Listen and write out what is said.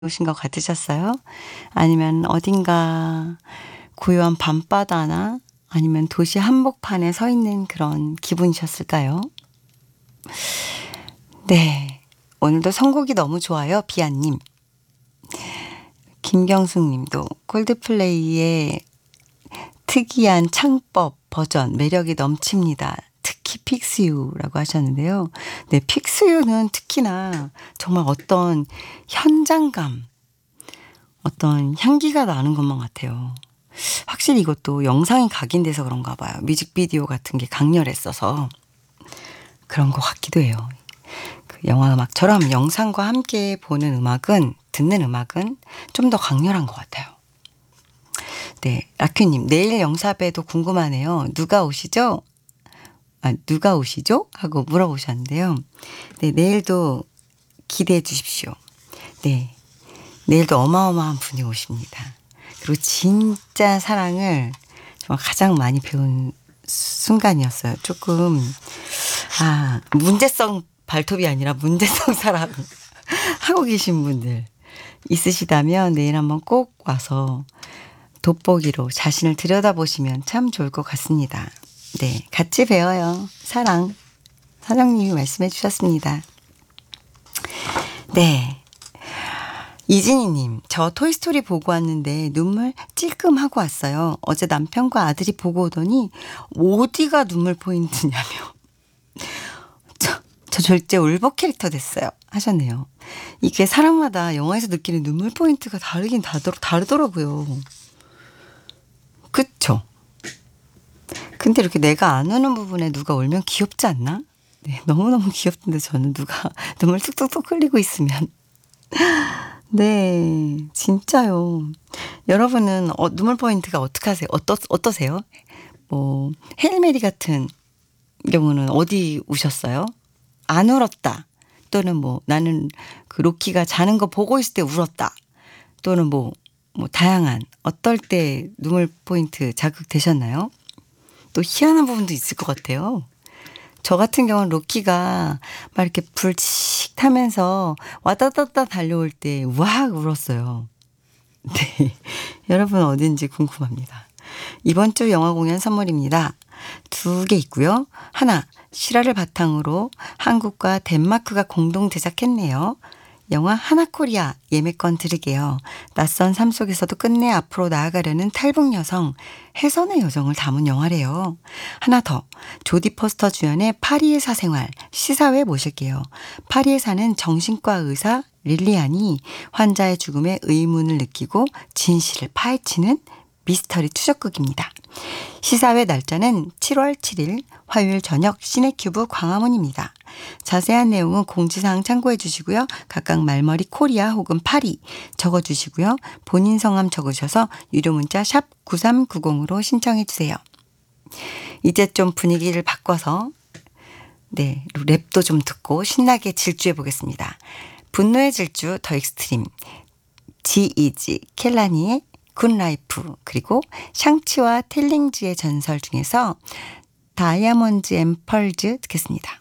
오신 것 같으셨어요? 아니면 어딘가 고요한 밤바다나 아니면 도시 한복판에 서 있는 그런 기분이셨을까요? 네. 오늘도 선곡이 너무 좋아요. 비아님. 김경숙 님도 콜드플레이의 특이한 창법 버전 매력이 넘칩니다. 특히 픽스유라고 하셨는데요. 네, 픽스유는 특히나 정말 어떤 현장감, 어떤 향기가 나는 것만 같아요. 확실히 이것도 영상이 각인돼서 그런가 봐요. 뮤직비디오 같은 게 강렬했어서 그런 것 같기도 해요. 그 영화 음악처럼 영상과 함께 보는 음악은, 듣는 음악은 좀 더 강렬한 것 같아요. 네, 라큐님, 내일 영사배도 궁금하네요. 누가 오시죠? 누가 오시죠? 하고 물어보셨는데요. 네, 내일도 기대해 주십시오. 네, 내일도 어마어마한 분이 오십니다. 그리고 진짜 사랑을 정말 가장 많이 배운 순간이었어요. 조금, 문제성 발톱이 아니라 문제성 사랑 하고 계신 분들 있으시다면 내일 한번 꼭 와서 돋보기로 자신을 들여다보시면 참 좋을 것 같습니다. 네, 같이 배워요. 사랑. 사장님이 말씀해 주셨습니다. 네. 이진희님, 저 토이스토리 보고 왔는데 눈물 찔끔하고 왔어요. 어제 남편과 아들이 보고 오더니 어디가 눈물 포인트냐며. 저 절제 울보 캐릭터 됐어요. 하셨네요. 이게 사람마다 영화에서 느끼는 눈물 포인트가 다르긴 다르더라고요. 그쵸? 근데 이렇게 내가 안 우는 부분에 누가 울면 귀엽지 않나? 네, 너무너무 귀엽던데 저는 누가 눈물 뚝뚝뚝 흘리고 있으면. 네, 진짜요. 여러분은 눈물 포인트가 어떻게 하세요? 어떠세요? 뭐 헤일메리 같은 경우는 어디 우셨어요? 안 울었다. 또는 뭐 나는 그 로키가 자는 거 보고 있을 때 울었다. 또는 뭐 다양한 어떨 때 눈물 포인트 자극되셨나요? 또 희한한 부분도 있을 것 같아요. 저 같은 경우는 로키가 막 이렇게 불칙 타면서 와다다다 달려올 때 우악 울었어요. 네. 여러분 어딘지 궁금합니다. 이번 주 영화 공연 선물입니다. 2개 있고요. 하나, 실화를 바탕으로 한국과 덴마크가 공동 제작했네요. 영화 하나코리아 예매권 드릴게요. 낯선 삶 속에서도 끝내 앞으로 나아가려는 탈북 여성 혜선의 여정을 담은 영화래요. 하나 더, 조디 포스터 주연의 파리의 사생활 시사회 모실게요. 파리에 사는 정신과 의사 릴리안이 환자의 죽음에 의문을 느끼고 진실을 파헤치는 미스터리 추적극입니다. 시사회 날짜는 7월 7일 화요일 저녁 시네큐브 광화문입니다. 자세한 내용은 공지사항 참고해 주시고요. 각각 말머리 코리아 혹은 파리 적어주시고요. 본인 성함 적으셔서 유료 문자 샵 9390으로 신청해 주세요. 이제 좀 분위기를 바꿔서 랩도 좀 듣고 신나게 질주해 보겠습니다. 분노의 질주 더 익스트림, 지이지 켈라니의 굿라이프, 그리고 샹치와 텔링즈의 전설 중에서 다이아몬드 앤 펄즈 듣겠습니다.